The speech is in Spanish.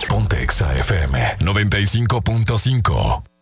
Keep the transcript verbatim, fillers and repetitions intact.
Ponte Exa F M noventa y cinco punto cinco.